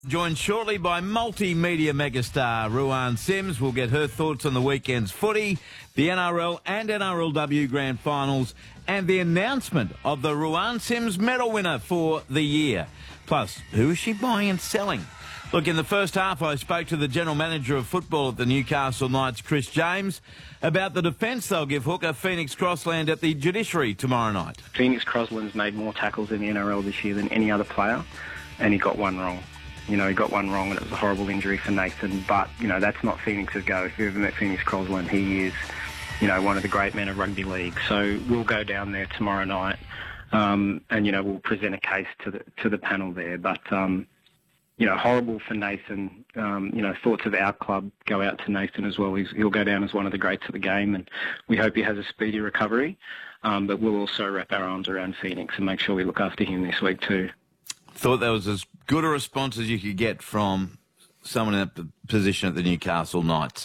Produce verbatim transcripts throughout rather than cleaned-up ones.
Joined shortly by multimedia megastar Ruan Sims. We'll get her thoughts on the weekend's footy, the N R L and N R L W Grand Finals, and the announcement of the Ruan Sims medal winner for the year. Plus, who is she buying and selling? Look, in the first half, I spoke to the General Manager of Football at the Newcastle Knights, Chris James, about the defence they'll give hooker Phoenix Crossland at the Judiciary tomorrow night. Phoenix Crossland's made more tackles in the N R L this year than any other player, and he got one wrong. You know, he got one wrong and it was a horrible injury for Nathan, but, you know, that's not Phoenix's go. If you've ever met Phoenix Crossland, he is, you know, one of the great men of rugby league. So we'll go down there tomorrow night um, and, you know, we'll present a case to the to the panel there. But, um, you know, horrible for Nathan. Um, you know, thoughts of our club go out to Nathan as well. He's, he'll go down as one of the greats of the game, and we hope he has a speedy recovery. Um, but we'll also wrap our arms around Phoenix and make sure we look after him this week too. Thought that was as good a response as you could get from someone in that position at the Newcastle Knights.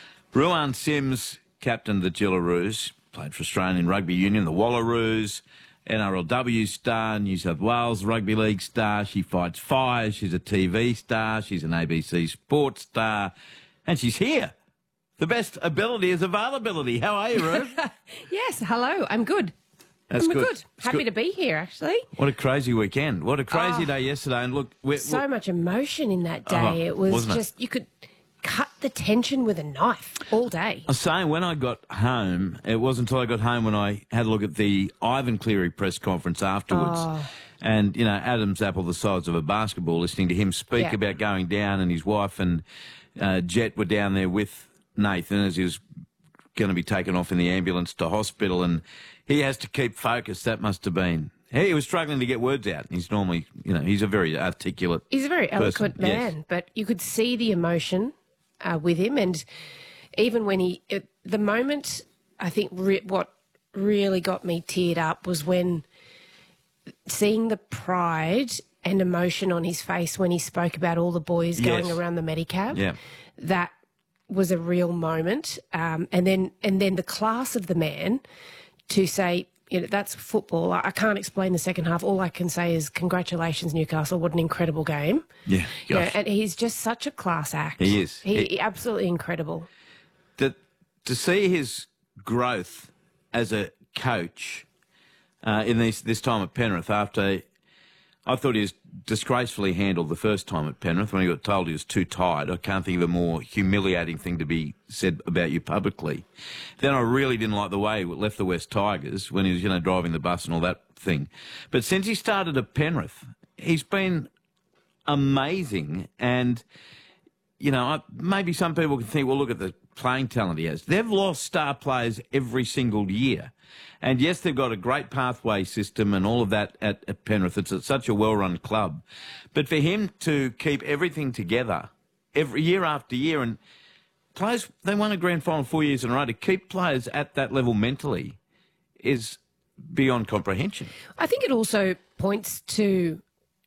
Ruan Sims, captain of the Jillaroos, played for Australian Rugby Union, the Wallaroos, N R L W star, New South Wales Rugby League star. She fights fires. She's a T V star. She's an A B C sports star. And she's here. The best ability is availability. How are you, Ruth? Yes, hello. I'm good. That's I'm good. good. Happy good. to be here, actually. What a crazy weekend. What a crazy oh, day yesterday. And look, we're, so we're, much emotion in that day. Oh, it was just, it? you could cut the tension with a knife all day. I was saying, when I got home, it wasn't until I got home when I had a look at the Ivan Cleary press conference afterwards. Oh. And, you know, Adam's apple the size of a basketball, listening to him speak yeah. about going down, and his wife and uh, Jet were down there with Nathan as he was going to be taken off in the ambulance to hospital, and he has to keep focused. That must have been. He was struggling to get words out. He's normally, you know, he's a very articulate He's a very eloquent person. man, yes. but you could see the emotion uh, with him. And even when he, it, the moment, I think re- what really got me teared up was when seeing the pride and emotion on his face when he spoke about all the boys going yes. around the Medicab. Yeah. That was a real moment. Um, and then and then the class of the man to say, you know, that's football. I, I can't explain the second half. All I can say is congratulations, Newcastle. What an incredible game. Yeah. You know, and he's just such a class act. He is. He, he, absolutely incredible. To, to see his growth as a coach uh, in this, this time at Penrith after... I thought he was disgracefully handled the first time at Penrith when he got told he was too tired. I can't think of a more humiliating thing to be said about you publicly. Then I really didn't like the way he left the West Tigers when he was, you know, driving the bus and all that thing. But since he started at Penrith, he's been amazing. And, you know, maybe some people can think, well, look at the playing talent he has. They've lost star players every single year. And yes, they've got a great pathway system and all of that at, at Penrith. It's a, such a well-run club. But for him to keep everything together every year after year, and players, they won a grand final four years in a row, to keep players at that level mentally is beyond comprehension. I think it also points to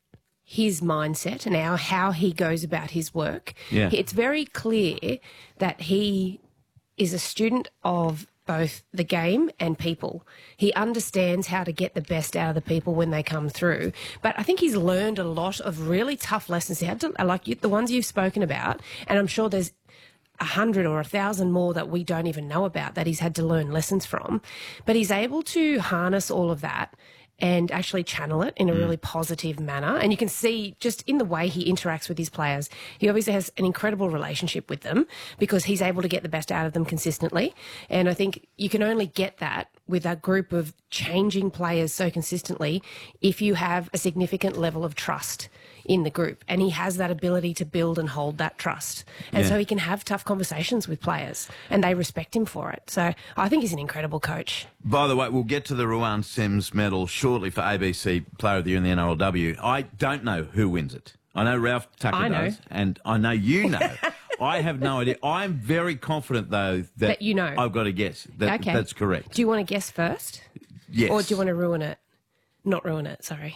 his mindset and how, how he goes about his work. Yeah. It's very clear that he is a student of both the game and people. He understands how to get the best out of the people when they come through. But I think he's learned a lot of really tough lessons. He had to, like you, the ones you've spoken about, and I'm sure there's a hundred or a thousand more that we don't even know about that he's had to learn lessons from. But he's able to harness all of that and actually channel it in a really positive manner. And you can see just in the way he interacts with his players, he obviously has an incredible relationship with them because he's able to get the best out of them consistently. And I think you can only get that with a group of changing players so consistently if you have a significant level of trust in the group. And he has that ability to build and hold that trust. And yeah. so he can have tough conversations with players and they respect him for it. So I think he's an incredible coach. By the way, we'll get to the Ruan Sims medal shortly for A B C Player of the Year in the N R L W. I don't know who wins it. I know Ralph Tucker I know. does, and I know you know. I have no idea. I'm very confident, though, that, that you know. I've got to guess. That, okay. That's correct. Do you want to guess first? Yes. Or do you want to ruin it? Not ruin it, sorry.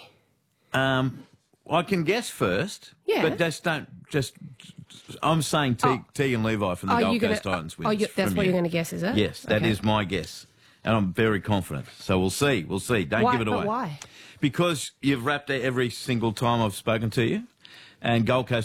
Um, I can guess first. Yeah. But just don't, just, I'm saying T, oh. Tegan Levi from the oh, Gold gonna, Coast Titans wins. Oh, you, that's from what you. you're going to guess, is it? Yes, that okay. is my guess. And I'm very confident. So we'll see. We'll see. Don't why, give it away. But why? Because you've rapped it every single time I've spoken to you. and Gold Coast